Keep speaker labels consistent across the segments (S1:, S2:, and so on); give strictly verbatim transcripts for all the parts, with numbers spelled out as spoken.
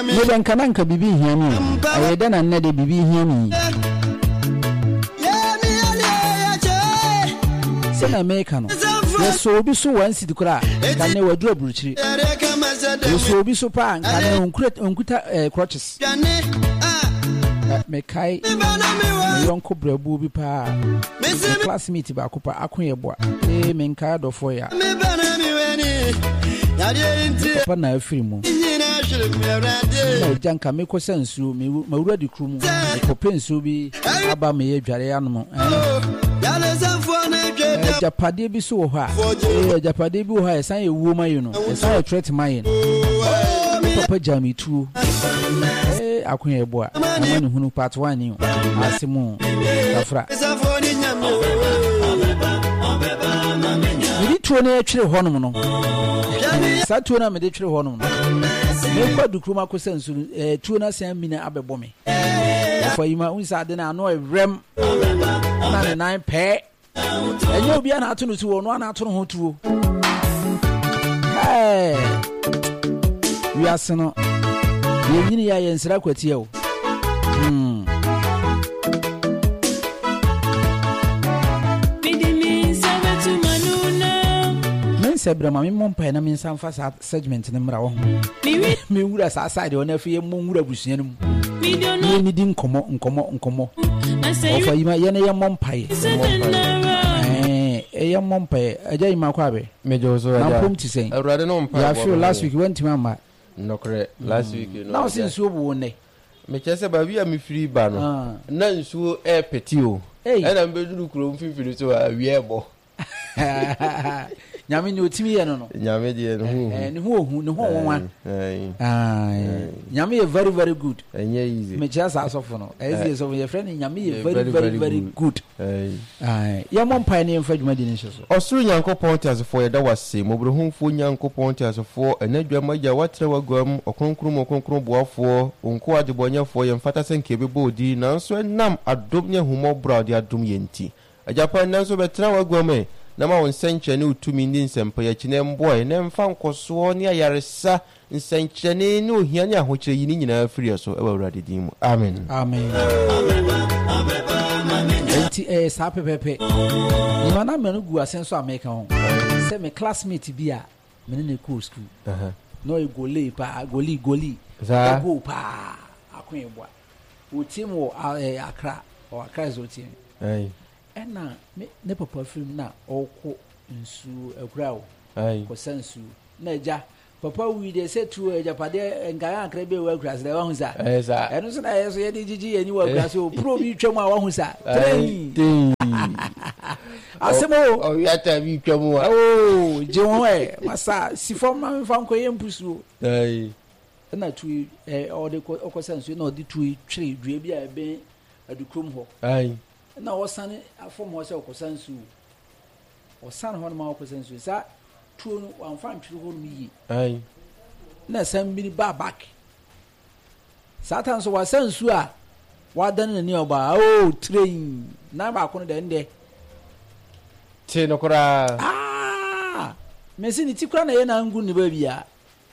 S1: Me ben kananka bibi hiami. Ayeda na nne de bibi hiami. Sena meka no. Yeso obi so one city kura. Kane wadro buruchiri. Yeso obi so pa kane onkuta onkuta crutches. Me kai me yonko brabu bi pa. Me classmate ba kopa akoye boa. Eh me nka do for ya. Papa na afiri mu. Na janka me ko sensu me mawura di kru mu. Ko pensu bi aba me ye dware anom. Eh japade bi so ho ha. Eh japade bi ho ha esan ye wo mayi no. Esan ye threat mayi no. Papa jami tu. Eh akoye boa. Amani hunu part one ni. Asimu afra. Medi tuo na atwire honum no. Sa tuo na medi twire honum no. Me kwa dukruma ko sensu eh tuo na san mina abebo me. For yima unsa de na ano evrem na ne nine pe. Enye obi na ato no tuo no na ato no ho tuo. Hey. Wi aseno. Ye nyini ya yensira kwatie o. Hmm. Sebra mama mompa na min sanfa segment ne mra wo me wura sa side wona afie mo wura busua no mu ni di nkomo nkomo nkomo ofa yima ye ne ye mompa ye eh e ye mompa aja yima kwa be mejo so aja na pom ti sen awrade no mompa ya feel last week went mama
S2: nokre last week no
S1: now since you bo ne
S2: me chese ba wi am free ba no na nsuo e peti o e na mbeduru kuro mfifiri so awie ebo Nyame ni otimi ye no no. Nyame de no hu.
S1: Eh ni hu ohu ni hu wonwan. Eh. Ah. Nyame is very very good.
S2: Enye easy.
S1: Me just as of no. Easy so your friend Nyame is very very very good. Eh. Ah. Ya mom pai ne mfa dwuma di ni so.
S2: Osuru Nyankopon ti asefo ye da wase. Mobrohumfo Nyankopon ti asefo enadwa magya watre wagwam okonkrum okonkrum boafo onko adebonyafo ye mfata senke bebodi nanso enam adom nya humo bra de adom yenti. Ajapan nanso betra wagwam na ma won senchane utumi ndi nsempa ya chine mboy na mfa nkoso ne ayaresa nsenchane ne ohia ne ahokyere yini nyina afiri so e wawrade din mu amen
S1: amen enti eh sa pepepe ni mana menu gu asenso ameka ho se me classmate bi a me ne ko school aha no e goli pa goli goli
S2: za
S1: go pa akwen boa o team wo Accra o Accra zo team
S2: ai
S1: ena me ne papa film na okwo nsu akura o
S2: ai
S1: ko sensu na eja papa wi de se tu eja pade ngaya akra be wa akura se wa hu sa
S2: eh sa
S1: eno se na yeso ye di jiji ye ni wa akura so pro bi twam a wa hu sa
S2: tin
S1: asemo
S2: o ya ta bi twam a
S1: o je won e masa sifo ma mfa nko ye mpusu
S2: ai
S1: na tu eh o de ko sensu na o di tu twire dua bi a be adukrom ho
S2: ai
S1: na osane afom ho se okosansu osane ho ma okosansu sa tuo no amfa ntwiri ho no yi
S2: ai
S1: na san bi ba back satan so wasansu a wadan na ni oba o train na ba ko no de nde
S2: te no kora
S1: ah me si ni tikura na ye na ngu ni ba bia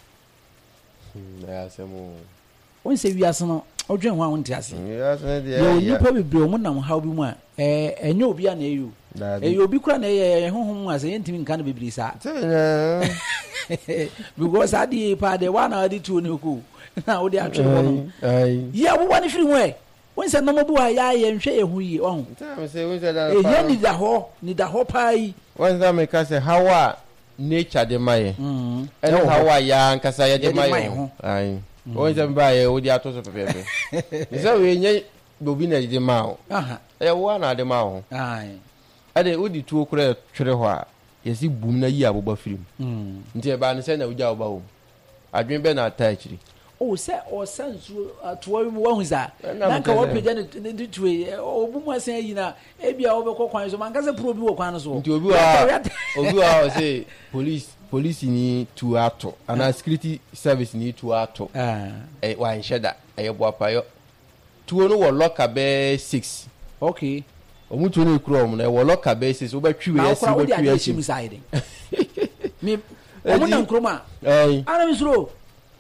S2: na asemo
S1: won se wiase no odwen ho a won te ase
S2: yes na de
S1: yo nipa bebre o munam haw bi mu a eh enye obi a na eyo eh obi kura na ye honhom ase yentimi nka na bebri sa because adi pa de one adi two ni ko na odi atwe ho no
S2: ai
S1: ya wo wani firi ho e won se no mo bu a ya ye nhwe ye hu yi on
S2: tam se won se da
S1: eh ye ni da ho ni da ho pai
S2: won se me ka se hawa nature de mai mm e hawa ya nkasa ya de mai ai won se ba ye odi ato so pepepe se we nye obi na de ma o aha e wo na de ma o ai ade odi tuo kura twere ho a yesi bum na yi aboba firim mm nti e ba ne se na uja oba o adwen be na atachiri
S1: o se o sansu atowa bi wo hu za na ka wo peja ne tuwe obu mu asan yi na e bia wo be kokwan so man ka se pro bi wo kwan so
S2: nti obi wa obi wa o se police police ni tu ato ana security service ni tu ato ah e wa nsheda e bo apayo tuo no wo loka be six
S1: okay
S2: omutu no ikuro om na wo loka be six wo ba twiwe yesi wo twiwe yesi
S1: mi omu na nkroma eh ana misro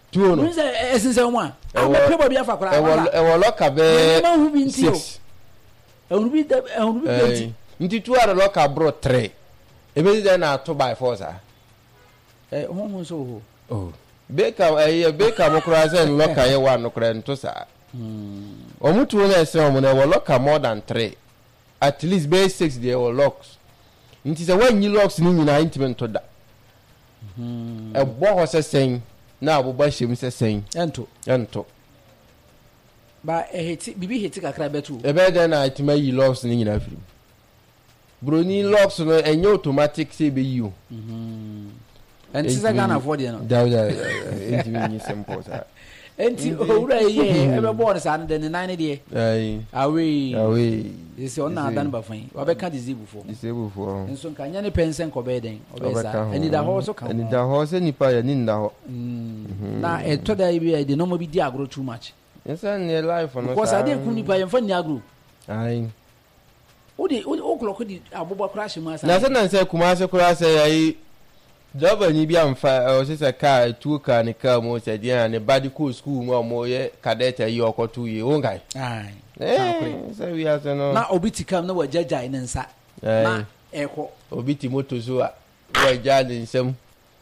S2: tuo no
S1: nse esinse mo a abepe bo bia fa kora
S2: e wo e wo loka be
S1: ma hu bi ntio e hu bi e hu bi penti
S2: nti tuo ara loka bro three e be dey na two by four sa
S1: eh ho ho so ho
S2: oh beka eh beka mo kora se loka ye one no kora nto sa mm o mutu na se o mo na wo loka more than three at least be six dey wo locks nti se when you locks ni nyina intimate to da mhm e bo ho se sen na aboba hiem se sen
S1: ento
S2: ento
S1: ba e heti bibi heti kakra betu
S2: e be dey na itima yi locks ni nyina afiri broni locks no enye automatic se be yi o
S1: mhm enti se Ghana for dey no
S2: da da enti ni simple sa
S1: enti owura ye e be bo sa de ne nine dey
S2: ai
S1: awe
S2: awe
S1: isi ona adan ba fan wa be ka disease before
S2: disease before
S1: nso nka nya ne pensen ko be den obesa eni da ho so ka
S2: eni da ho se nipa ya ni nda ho
S1: na e to da bi e de no mo bi di agro too much
S2: yes and your life no
S1: because ade ku nipa ye fa ni agro
S2: ai
S1: o de o clock di abobo crash mu asa
S2: na se na se kuma se kura se yayi Jaba ni bi amfa o se se ka tu ka ni ka mo se dia ne body cool school mo mo ye cadet yi okotu yi o ngai
S1: ai
S2: eh se wi ase no
S1: na obiti kam na wajaja ine nsa na eko
S2: obiti moto so a waja ni nsem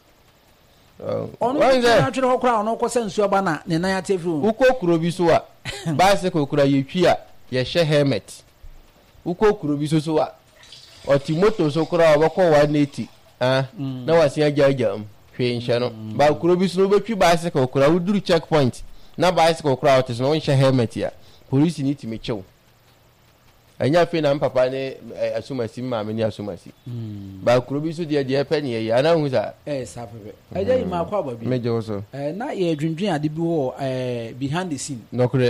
S1: onu na twere hokra onu ko sensu aba na ne nan atefru
S2: uko kuro bi so a bicycle kura ye twi a ye hye helmet uko kuro bi so so a oti moto so kura obako one eighty ah na wasi ajaja hwe nhye no ba kuro bi so no betwi bicycle kura uduru checkpoint na bicycle kura otis no nhye helmet ya police ni ti mechew anya fe na papa ne asumasi maame ni asumasi ba kuro bi so de de pe ne ye ana hu sa
S1: eh sapepe aja yi ma kwa babi
S2: meje so
S1: eh na ye dwundwen ade bi ho eh behind the scene
S2: nokure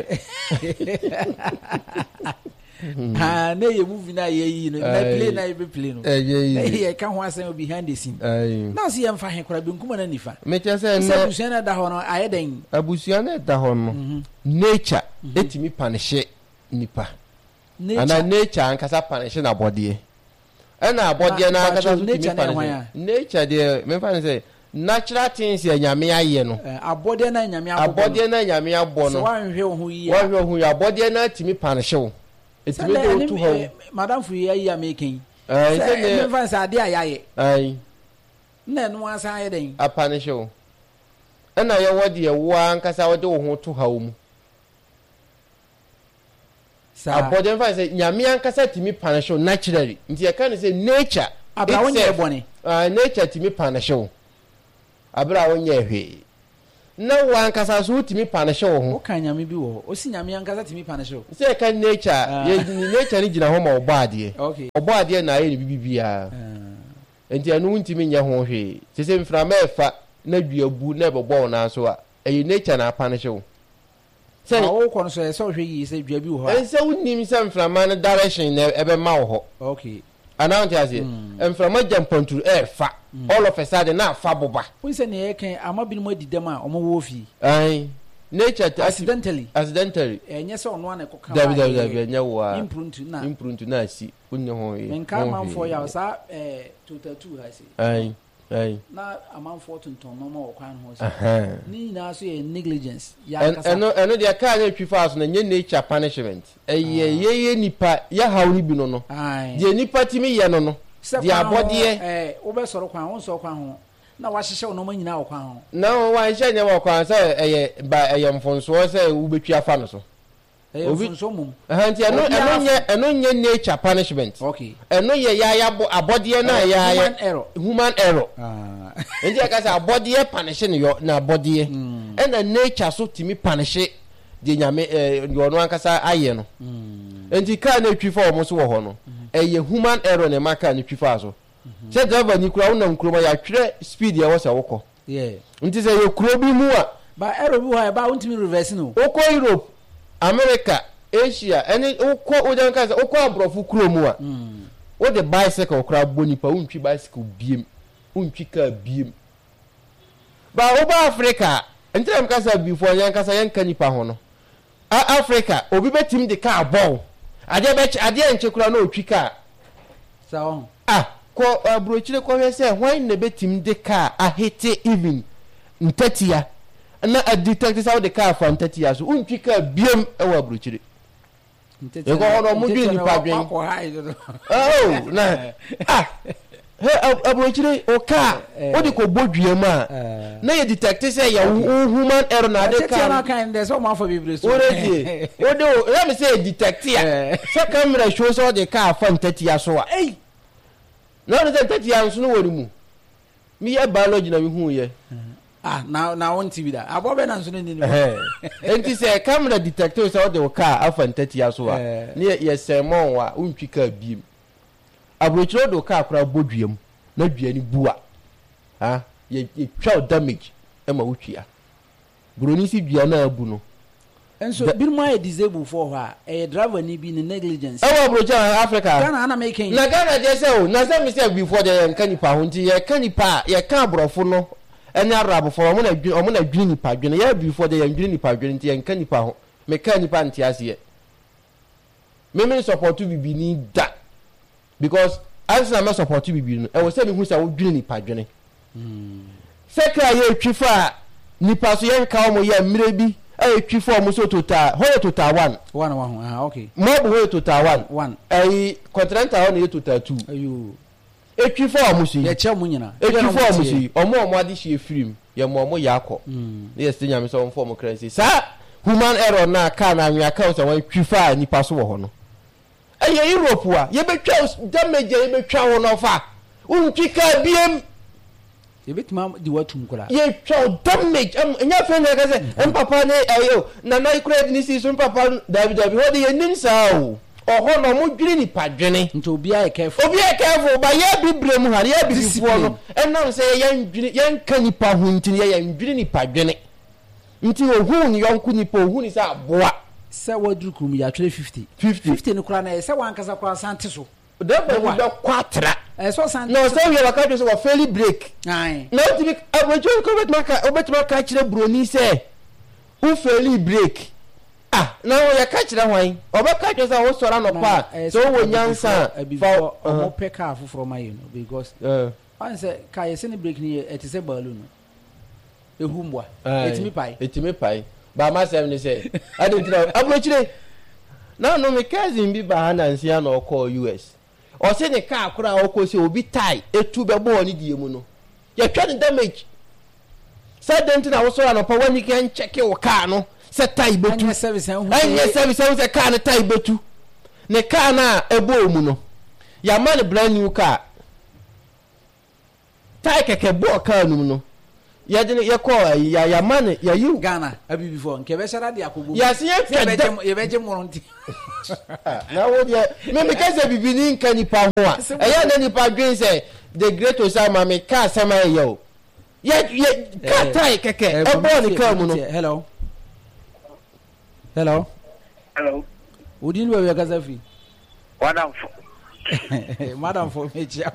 S1: ha na ye movie na ye yi no na play na ye be play no
S2: eh ye
S1: ye ka ho asen behind the scene
S2: ai
S1: na so ye mfa he kora bi nkuma na nifa
S2: meche se
S1: na abusuan na da ho no ayeden
S2: abusuan na da ho no nature etimi panishe nipa ana nature ankasa panishe na body e na body na ankasa so timi panishe nature de me fa say natural things ya nyame aye no
S1: abode na nyame abo
S2: abode na nyame abo no
S1: so wanhwe ho yi
S2: wanhwe ho ya abode na timi panishe etimi de to ho
S1: madam fu ya ya making
S2: eh say
S1: me fa say ade ayaye
S2: ai
S1: na no asa aye den
S2: apanishe o na ye wode ye wo ankasa wode wo ho to ha wo mu abode mfa say nyame ankasa timi panishe naturally nti ye kan say nature
S1: abra wonye ebone
S2: ah nature timi panishe abra wonye hwe na wo ankasa so timi panishe wo ho
S1: o kan nyame bi wo o si nyame ankasa timi panishe
S2: say kan nature ye nature ni gina ho ma obo ade
S1: okay
S2: obo ade na ye ni bibia enti anu ntimi nya ho hwe se se mfra mefa na duabu na bebo na so a e nature na panishe wo
S1: say o ko no so so hwe yi se dua bi wo ho
S2: e se unnim se mfra man direction na ebe ma wo ho
S1: okay
S2: anount as here mfra ma jampontu e fa all of a sudden na fa boba
S1: we say na ye kan amabinu adidam a omo wo fi
S2: ai nature
S1: accidentally
S2: accidentally
S1: enye se ono na ekoka
S2: dabi dabi dabi enye wa
S1: impruntu na
S2: impruntu na si unne ho yi
S1: nka manfo ya sa eh twenty-two ha si
S2: ai ai
S1: na amanfo tonton no ma okwan ho si
S2: aha
S1: ni na so ye negligence ya
S2: kasa eno eno dia ka na twifa so na nye nature punishment eye ye ye nipa ya hawri bi no no die nipa timi ye no no die abode
S1: eh wo be soro kwan wo so kwan ho na wa hyehye no ma nyina okwan ho
S2: na wa hyehye nya okwan say eye ba eye mfonso say wo betwi afa no so
S1: obi nso mum
S2: aha nti eno eno nye eno nye nature punishment
S1: okay
S2: eno ye ya ya abode na ya
S1: human error
S2: human error
S1: ah
S2: nti aka say abode punish ne yo na abode ena nature so timi punish de nyame eh yo no ankasa aye no nti ka na twifa omo so wo ho no eye human error ne maka na twifa so se driver ni kura wona nkroma ya twere speed ya wo se wokọ
S1: yeah
S2: nti se ye kuro bi mu a
S1: ba error bi ho ba untimi reverse no
S2: okọ Europe America Asia any okọ ojan ka se okọ abrofu kuro mu a wo de bicycle kura boni pa untwi bicycle biem untwi ka biem ba oba Africa nti am ka sa before yan ka sa yan kanipa ho no Africa obi betim de ka ball ade be ade enche kura na otwi ka
S1: sa on
S2: ah ko abrochire ko hwe se hwan na betim de ka ahete even ntatia na a detect sa de car fan thirty years untwi car biem e wa bruchire e ko hono mu dwi ni pa dwen oh na ah he abrochire o car o de ko bodwie ma na ye detect say ya human error na de car
S1: na kan de so ma for bibre so
S2: o de o de let me say detect ya so camera show so de car fan thirty years so eh na no thirty years no wori mu mi ya biology na mi hu ye
S1: ah na na won T V da abobe na nso ni ni
S2: eh enti say camera detector say the car afan thirty years so a ne ye semon wa untwi car biem abrochiro do car kura boduam na duani bua ha ye twa damage e ma wutwia broni si dua na abu no
S1: enso bi mo ay disable for ha e driver ni bi ni negligence
S2: e wa brocha Africa
S1: Ghana ana make
S2: na Ghana je say o na say me say before the kanipa ho nti ye kanipa ye ka brofo no ene arabo for mo na dwin o mo na dwin nipa dwin ye before the ye dwin nipa dwin nti ye kanipa ho me kanipa nti ase me me support bibi ni da because as na me support bibi no e wo say me hu say wo dwin nipa dwin mm sekra ye twifa nipa so ye nka o mo ye mire bi e twifa o mo so total ho ye total one
S1: one one ah okay
S2: mo bo ho ye total one
S1: one
S2: e continental ho ye total two
S1: ayo
S2: e twifa o mo si
S1: ye che mo nyina
S2: e twifa o mo si o mo o mo ade hie firim ye mo mo ya akọ mm ye se nyame so form currency sa human error na ka na anwa ka so wan twifa nipa so wo ho no eye Europe wa ye betwa damage ye betwa ho no fa untwika biem
S1: ye betima di watum kula
S2: ye twa damage am nya fe na ka se em papa ne ayo na na ikura ni si so papa David David ho de ye nim sa o oho no mo dwiri ni padwene
S1: nti obi aye careful
S2: obi aye careful ba ye bibre mu ha ye bibifo no enam se ye ndwiri ye nka nipa ho nti ye ye ndwiri ni padwene nti ohu ni yonku nipa ohu ni sa aboa
S1: se wadru kum ya three fifty fifty ni kura na se wan kasa kura sante so
S2: da ba bi da kwatra
S1: e so sante
S2: no se we waka so wa fairly break
S1: ai
S2: no ti bi abojo ko bet maka obet maka kire broni se u fairly break ah na wo ya ka kire hwan obeka kire sa wo sora no pa so wo nyansa
S1: for omo peka afufro ma you know because eh an se ka ye se ni break ni e ti se balloon ehumbwa etimi pai
S2: etimi pai ba ma sem ni say I don't know abrochire na no me cousin bi ba hana nsia na call U S o se ne ka akora o ko se obi tai etu be bo ni die mu no ye twa ni damage say dent na wo so na pa wani kan check wo car no se tai betu
S1: anya service en hu
S2: anya service en se car na tai betu ne car na ebo mu no ya man brand new car tai keke bo car nu no ya de ya ko ya ya man ya you
S1: Ghana abi before nke be shara de akobo
S2: ya se ye
S1: beje ye beje moronti
S2: na wo de me me ka se bibi ni nka nipa ho a eya na nipa dwen se the great Osama me ka sama ye o ye ye ka tai keke e bo ni ka mu no
S1: hello hello
S3: hello
S1: udin we ga zafi
S3: madam fo
S1: madam fo me chia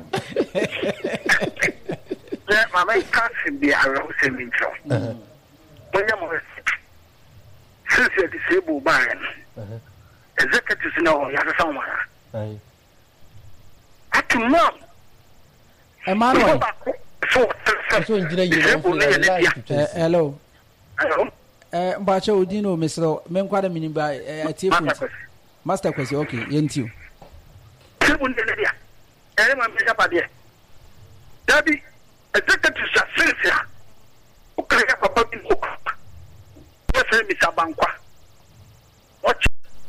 S3: yeah, my cousin be around seven so. Uh-huh. When you since you disabled by executives know you have someone. Aye. At to mom.
S1: Emmanuel.
S3: So
S2: so engineer you
S1: hello.
S3: Hello.
S1: Eh mbacha odino mesro me nkwada minimba eh atifu. Master question okay yentiu.
S3: Sebun de dia. Ele ma me japa dia. Dabi executive Cynthia ukaya papa bi ko ya se mi sabankwa watch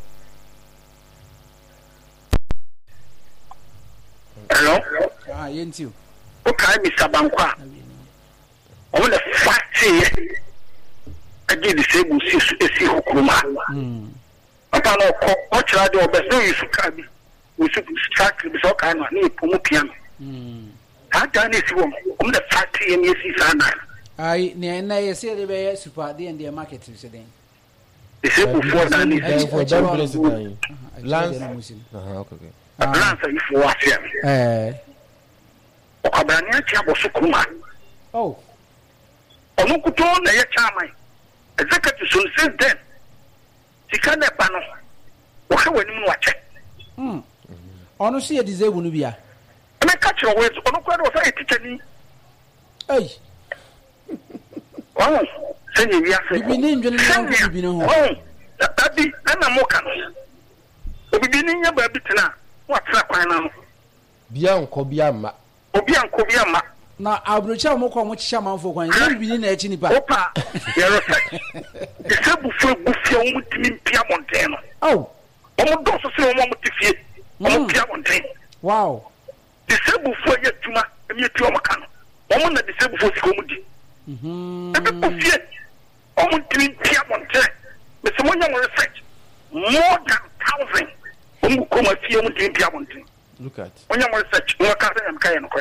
S3: hello
S1: ah yentiu
S3: ukaya mi sabankwa o le fati agi di sebu si esi hukuma mm papa no ko o chira de obeso yisu kabi o su track bi so kan no ni pomu piano mm ata ne si wo om the factory ni si sana
S1: ai ne na ye se de be super de and the market so den
S3: e se ku for na ni
S2: for that president lance
S3: ah okay lance if what eh o kabani achi abosu kuma
S1: oh
S3: onu kuto na ye chairman executive so since then tika na ba no wo ka wani mu wa che
S1: mm onu si ye disable no bia
S3: me catch your words ono kwa do say teacher ni
S1: ei
S3: oh sɛnea wiase
S1: bibi ne ndwene na bibi ne ho
S3: oh dabi ana moka no bibi ne nya ba bitena watena kwan na no
S2: bia nko bia ma
S3: obi anko bia ma
S1: na abrocha mo ko mo chicha manfo kwan ye bibi ne na echi nipa
S3: opa yero se de sebu fu gufia o mutimi mpia monten no
S1: oh
S3: o mo do so se o mo mutifie o mo mpia monten
S1: wow
S3: de sebu fu ye tuma emi eti o maka no o mo na de sebu fu siko mu di mhm ebe ko fie o mo mutimi mpia monten me se mo nya mo research more than thousand o mo ko ma fie o mo mutimi mpia monten
S2: look at
S3: o nya mo research mo ka se am ka ye no ko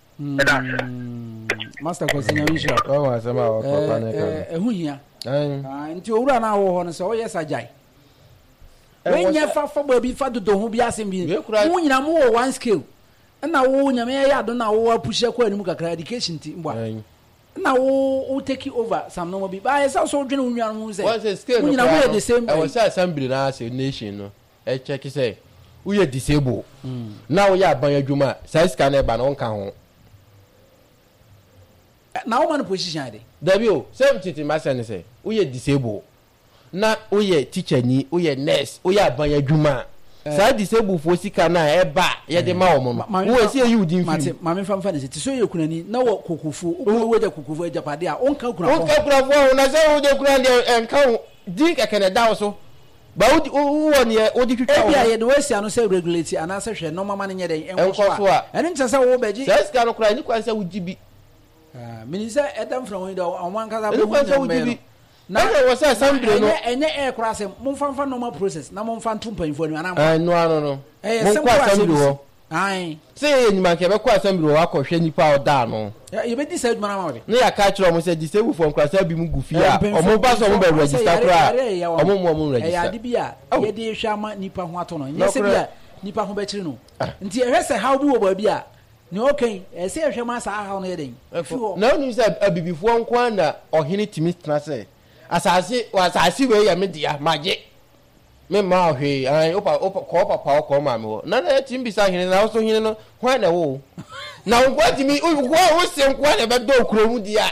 S1: master kwasinya wisha
S2: wa wa sama wa papa ne ka
S1: eh huhia
S2: ah
S1: nti owura na wo ho no so ye sajai wenya fa fa ba bi fa dodo ho bi asem bi wo nyina mo wo one scale na wo nyame ya ado na wo apushe kwa anim kakra education ti mbwa na wo wo take over some no bi ba esa so dwene unwa no say
S2: wo say scale no
S1: nyina mo the same
S2: I was assembly na say nation no e check say wo ye disable na wo ya ban adwuma sai scan e ba na won ka ho
S1: na wo man position ade
S2: dabi o same titi ma say say wo ye disable na wo ye teacher ni wo ye nurse wo ya ban adwuma sa disable fo sika na e ba ye de ma wo mo wo si e yudi mfi
S1: ma me famfa ne ti so ye kunani na wo kokofu wo wo de kokofu ajapade a onka kura
S2: fo onka kura fo na say wo de kura de enka di keke ne da so ba wo wo ne wo di twitwa wo
S1: e bia ye de we sia no say regulate ana say hwe no mama ne nye den enko so a ene nche say wo beji
S2: sa sika no kura ni kwa say wo jibi
S1: ah minisa edam from we do o man kaza
S2: bo wo jibi na wo say assembly no
S1: enye e kura say mo famfa normal process na mo mfa ntumpa info ni ana
S2: ah no no no
S1: mo
S2: kwa assembly wo
S1: ai
S2: say enyima ke be kwa assembly wo akọhwe nipa o da no
S1: ye be di say duma na ma be
S2: ne ya ka kire o mo say disable for nkrasa bi mu gufi a o mo ba so mo be register kra o mo mo mo register
S1: ya di bia ye di hwama nipa ho ato no ye say bia nipa ho be kire no nti e hwese how bi wo ba bia ni okay e say hwema sa how no ye den
S2: na onu say abibifo nko na ohene timi tena say asase wa asase we ya media maje me ma hwe ai opa opa ko papa ko ma me ho na na tim bisa hene na so hene no hwan na wo na ngwa timi wo wo se nkwa na be do kuromu dia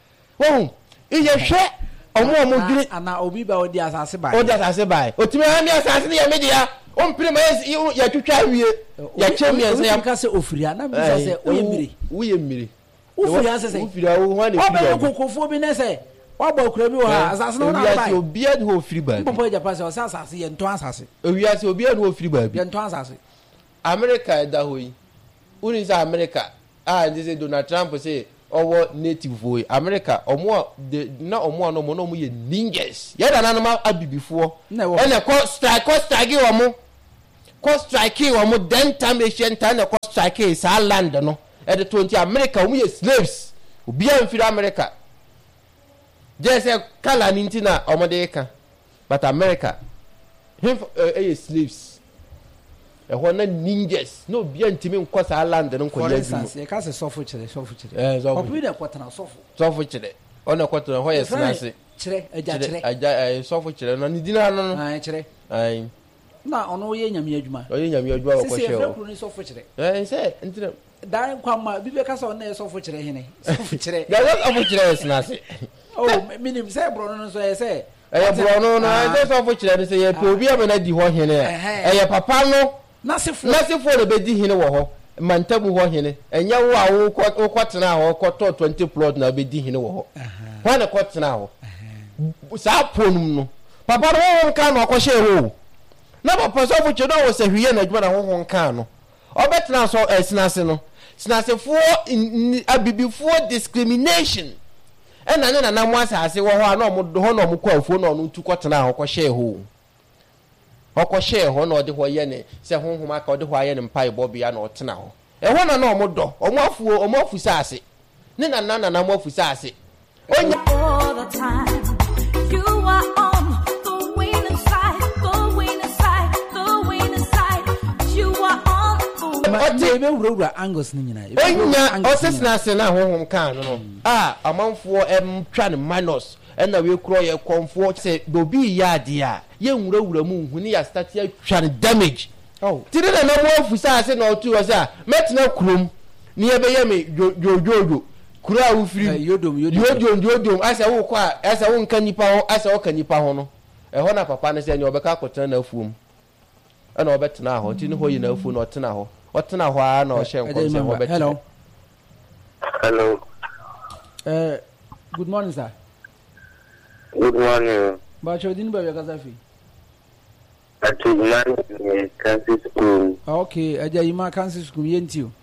S2: wo iye hwe omo omo dwiri
S1: ana obi ba odi asase bai
S2: odi asase bai otimi ha mi asase ne ya media o mpire ma ya twitwa wie ya chemi ese ya
S1: ka se ofiri ana bi se o ye mire
S2: wo ye mire
S1: ofiri asase
S2: ofiri awo hwan na
S1: ofiri o be kokofo bi na se waba okura bi wo ha asase no na ba
S2: obi ade ho firi ba
S1: mpopo ja pass o asase ye nto asase
S2: owi ase obi ade ho firi ba bi
S1: ye nto asase
S2: America da hoyi uni sa America ah ndize Donald Trump say owo native voy America omo de na omo no mo no mo ye ninjas ye da na no abibifo ene ko strike ko strike wo mo ko strike wo mo den time Asian time na ko strike sa land no e de twenty America mo ye slaves obi an firi America just a color nintina omodeka but America him eh slaves e hona ninjas no bia ntimi nkosa land no nkoya
S1: adwuma e ka se sofo kire sofo kire
S2: eh sofo
S1: obi de kwatana sofo
S2: sofo kire ona kwatana ho yes na se
S1: kire eja kire
S2: aja eh sofo kire no nidina no
S1: ah kire
S2: ai
S1: na ono ye nyame adwuma
S2: o ye nyame adwuma ko
S1: hwe se se ni sofo kire
S2: eh se ntina
S1: dan kwama bibe ka so na sofo kire hene sofo kire
S2: ga sofo kire yes na se
S1: oh minim say bro no so ye say
S2: eh bro no no say sofo kire no say ye pe obi amena di ho hene eh ye papa no
S1: nasefo
S2: nasefo le be di hene wo ho mantamu ho hene enya wo a wo kwotena ho kwoto twenty plot na be di hene wo ho ho na kwotena ho sa ponum no papa no ho nka no akoshe ho na papa sofo kire no wo se hwiye na adwuma na ho ho nka no obetena so esinase no sinasefo abibifo discrimination ena na na mo asase wo ho na mo ho na mo kwafuo na onu tukotena ho ko share ho ho share ho na ode ho ye ne se honhom aka ode ho aye ne mpai bobia na otena ho e ho na na mo do omo afuo omo afusa ase ne na na na mo afusa ase onya all the time you are on the winning side the winning side the winning side you are on the
S1: ode be wura angles ni nyina
S2: onya osesna ase na honhom kan no ah amanfo em twa ne minus ena we kro ye konfo se dobi ya dia ye nwura wura mu huni ya start ya twa ne damage oh tire na na mo afusa ase na otu o se a metina krom ni ye be ye me jojojo kura ufiri
S1: yodom
S2: yodom yodom asa wo kwa asa wo nka nipa ho asa wo ka nipa ho no e ho na papa ne se ne obeka akotena na afuom ana obetena ho nti ne ho yi na afuo na otena ho otena ho a na o hye nko se ho betena.
S3: Hello. Hello.
S1: Uh, good morning, sir.
S3: Good morning.
S1: But you didn't buy your Kazafi.
S3: At Iman Kansas School.
S1: Okay, I just Iman Kansas School. Yent you.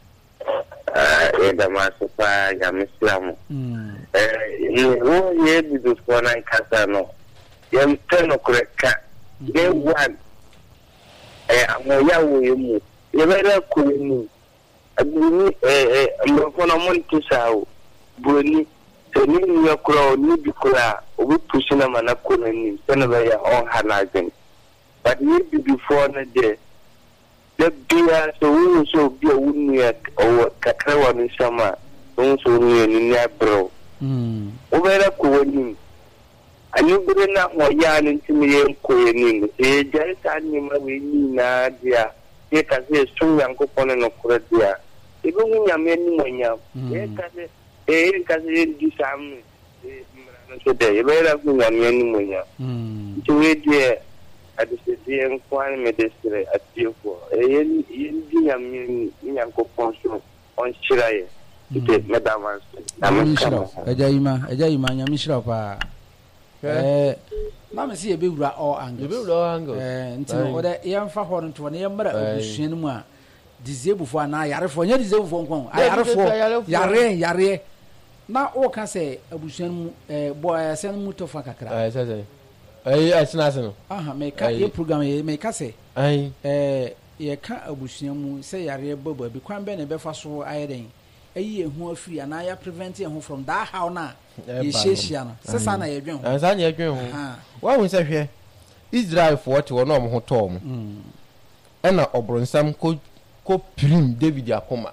S3: Ah, Eda Masupa, Yamislam.
S1: Hmm.
S3: Eh, you hear this one and Casano. Yam Teno Correct. They one. Eh, I'm a young woman. You better call me. I believe, eh, I'm going to Montisao. Boni, so you are crow, you be cura, we pushing a man up calling, send away your own hanazing. But maybe before the day, the beer, so we so be a woman or Kakawa in summer, don't so near in your bro.
S1: Hmm.
S3: Over a coin. And you couldn't not more yarn into me and coining. Eh, just animal with me, Nadia. Take us a strong uncle on a cordia. Even when you're many when you're. Eh, kasi di sam so de ebera ku na mi anu monya mm to we de adise de enkwani me desire atiefo eh yen yen di ya mi nyanko ponso on chiraye ite madam na
S1: mishra eja ima eja ima nya mishra pa eh na me se e bewura all angles
S2: e bewura all angles
S1: eh ntino oda yemfa ho no to ne yemra abusuan mu a dizebufo na yarefo nya dizebufo nkon ayarefo yare yare na o ka se abusuan mu eh boy sen mu to fa kakra
S2: eh se se eh asina asino
S1: aha me ka ye program ye me ka se
S2: ai
S1: eh ye ka abusuan mu se yare baba bi kwan be ne be fa so ayeden ayi ehu afiri ana ya prevent ehu from that how na ye sheshia no se sa na ye dwen ho
S2: sa na ye dwen ho wa hu se hwe Israel for what wo no mo ho to mo mm e na obronsam ko ko prim David akoma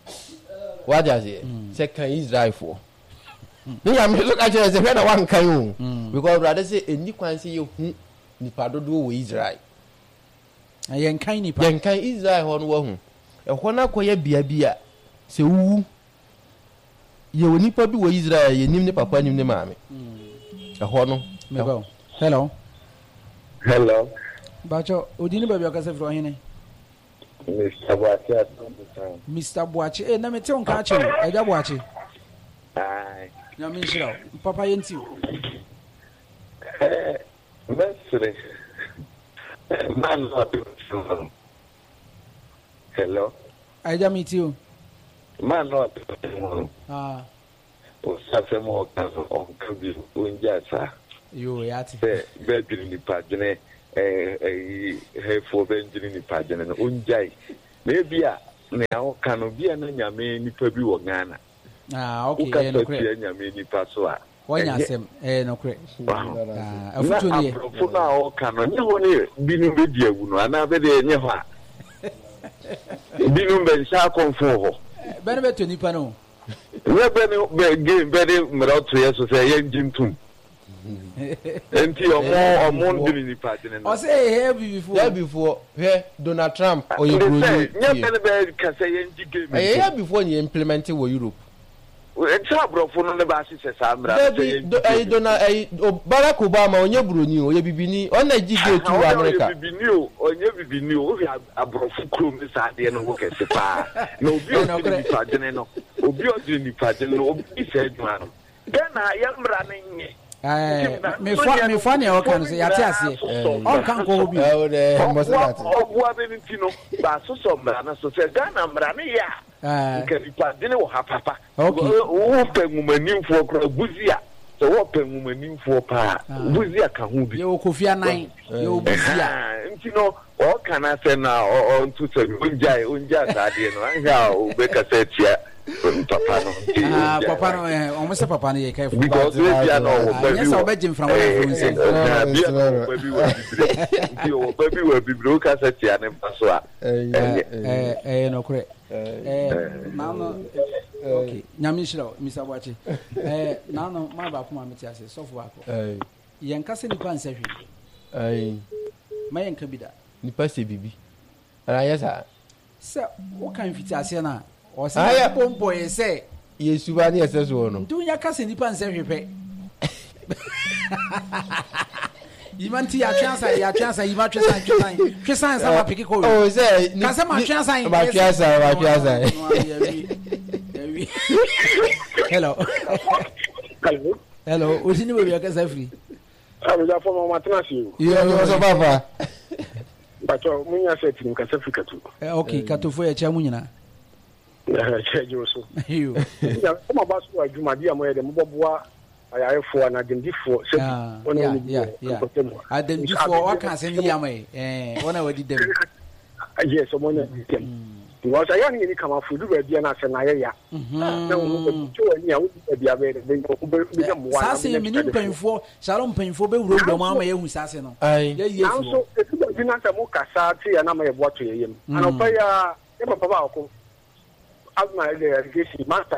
S2: wa jaze se kan Israel for ni ya me look at you say na wan kan o because brother say eni kwan say ye hu nipa dodo wo Israel
S1: ayen kan nipa
S2: yen kan Israel ho no wo hu e ho na koye bia bia se wu ye wo nipa bi wo Israel ye nim ne papa nim ne maame e ho no
S1: me go hello
S3: hello
S1: bacho odini ba bia ka se fro hene
S3: Mister Boache
S1: Mister Boache eh na me te on ka che e ja Boache
S3: ai
S1: na me shira papa yenti
S3: eh mesre man not hello
S1: ai ja mi ti o
S3: man not
S1: ah
S3: o sa fe mo ka on ka bi unja sa
S1: yo yati
S3: be be bi ni pa jene eh eh he for benjini ni pa jene no unjai maybe a ne awo kanu bia na nyame nipa bi wo Ghana
S1: ah okay eh no kre
S3: bia nyame nipa so a
S1: wanya sem eh no kre ah afutu ni
S3: afutu na awo kanu nye ho ne binu be di awu no ana be de nye ho a binu be sha konfo ho
S1: be ne be to nipa no
S3: we be ne be game be de mra to yeso say ye njintum enti omo omo ndini ni party ne
S1: o say here before
S2: here before here Donald Trump or you
S3: go nya be be ka say ye nji game
S2: eh here before you implement it wo Europe
S3: e tra brofo no ne ba se se sa mra
S2: say eh Donald eh Barack Obama onye broni o ye bibini on na ji go to America
S3: onye bibini o onye bibini o wi abrofo krom ni sa de no wo ke se pa no obi o ni party ne no obi o ni party no obi se adwa no Ghana ya mra ne nye
S1: eh me fa me fa ne o kan se yate ase on kan ko obi
S2: o de mo se that
S3: o bua be nti no ba so so mra na so se Ghana mra ne ya eh ke pa de ne wo ha papa o pe ngumanimfo kro buzia so wo pe ngumanimfo pa buzia ka hu bi
S1: ye o kofia nan ye o buzia
S3: nti no o kan ase na o ntu se unjai unja sa de no anja o be ka se tia papa no
S1: ah papa no eh o mo se papa no ye kai fu
S3: because we bia no wo baby
S1: yes o be jim from where from say
S3: bia no baby we bibre o baby we bibre o ka se tia ne paso a
S1: eh eh no kure eh na no okay nyami shiro Mister Boache eh na no ma ba ko ma meti ase so fu ako eh yen ka se ni pan se hwi
S2: eh
S1: ma yen ka bida
S2: ni pa se bibi ara yesa
S1: se o kan fiti ase na o se pompo e se
S2: Yesu ba ni ese so no.
S1: Do nya kase nipa nse hwepe. Imanti ya chansa ya chansa ima chansa chansa. Chansa sama piki ko.
S2: Oh say
S1: kase ma chansa.
S2: Ma chansa, ma chansa. Hello.
S3: Hello.
S1: Hello. Usini we ka sa free.
S3: Abu ja fo ma matnasi.
S2: Yeah, you so baba.
S3: Bacho munya set ni ka sa Africa tu.
S1: Okay, katofo ya cha munyina.
S3: Eh, chejo so.
S1: You.
S3: Ya, kuma ba su adwuma dia mo ye de mo boboa ayayefo na demdifo
S1: se ona ni yeah yeah ademdifo waka se ni yamai eh ona wadi dem
S3: yes so mo na dem because ayan ni kama fudu ba bia na se na ye ya na wo ko cho ni a wo bia be de ko be be mo wa
S1: sase mi ni panfo shalom panfo be wuro wuro ma ma ye hu sase no
S2: ai
S1: ye ye fu
S3: so e tu bi na se mo kasa ti ya na ma ye bo to ye yem ana pa ya e papa ba ko azma ile irrigation master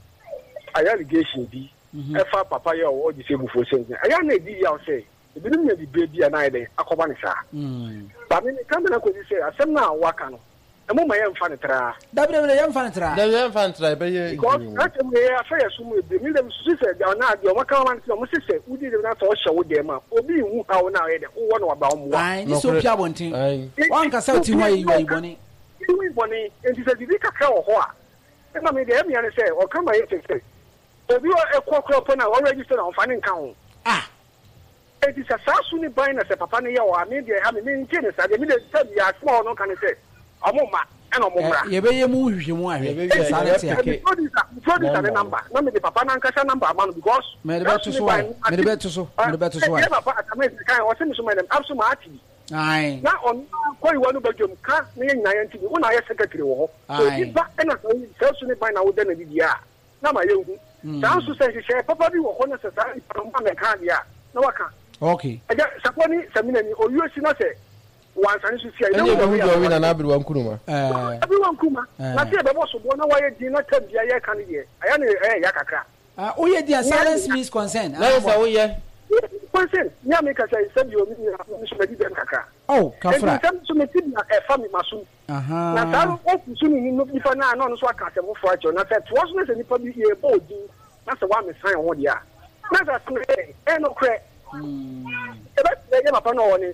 S3: aya irrigation bi efa papa ya o di se bufo sense aya na di ya o se ebi nim na di baby na ile akoba ni sa mm ba mi kan na ko di se asem na waka no e mo ma ye mfa ne tra
S1: da bi de ye mfa ne tra
S2: da ye mfa ne tra be ye
S3: ko ka se me ya fa ya sumu ebi mi dem su se da na di o maka man se mo se se udi de na so o hye wo de ma obi hu ha wo na ye de wo no wa ba mo
S1: ai ni so pia bontin wan ka sa ti wa yi wa yi boni
S3: yi boni enti se di ka ka wo ho a e ma me de e mi ane se o kan ma ye se se obi o ekokro na o register na ofani nkan ho
S1: ah
S3: it is a sasu ni buy na se papa ne ya wa me de ha me me ntie ne sa de me de se ya small no kan se omo ma e no mo mra
S1: ye be ye mu hwehwe mu ahwe sa le tie
S3: ke producer the number na me de papa na nkasa number ama no because
S1: me de beto so me de beto so me de beto so
S3: ai papa atame kan o se me so me dem abso ma ati
S1: ai
S3: na on ko iwa no badwom ka ne nyina ya nti wo na ya secretary wo ho so di ba e na sasu ni buy na wo de na di dia na ma ye hu dansu se se papa bi wo ho na se sa pa me kan dia na waka
S1: okay
S3: aja saponi samina ni oyo si na se wansane su sia
S2: ene be hu do wi na na abiri wankuruma
S3: eh abi wankuma na se be bo so bo na waye di na tabia ye kan die aya ne eh ya kakra
S1: ah oye dia silence means consent
S2: na sa oye
S3: consent nya me ka sai sabi o mi ni so medi ben kakra
S1: oh kafra
S3: en so medi na e fami masu
S1: aha
S3: na taro o kusu ni no bi fa na no so aka se mo fo acho na se to so na se ni pa bi e bo di na se wa me san ho dia na sa so e e no kre mm e ba ye ma pa no woni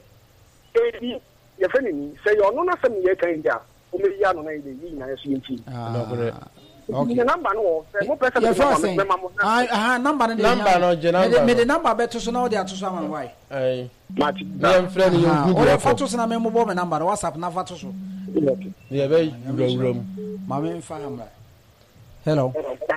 S3: e bi ye fe ni se yo no na se mi ye kan dia o me ya no na ile yi na so yin
S2: no kre
S3: okay the number no se mo pesa me ma mo
S1: ah ah number no
S2: number no je number
S1: me the number beto so na o dia to so am why
S2: ai
S3: mati
S2: na em friend you good
S1: o fa to so na me mo bo me number WhatsApp na fa to so
S2: ye be wuram
S1: ma me fa am hello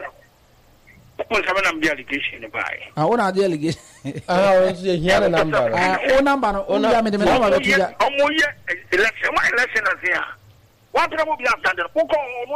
S3: ko sabe na mbi allegation ne bai
S1: ah ona de allegation
S2: ah o se hia na number
S1: ah o number no o ya me de me number beto ya
S3: o mo ye election wa election na sia wa tra mo bi after ko ko